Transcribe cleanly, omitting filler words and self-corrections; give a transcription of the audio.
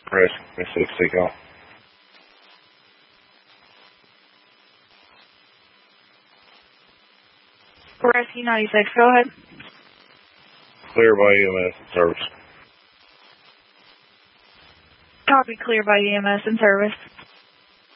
Rescue 60, go. Rescue 96, go ahead. Clear by EMS and service. Copy, clear by EMS and service.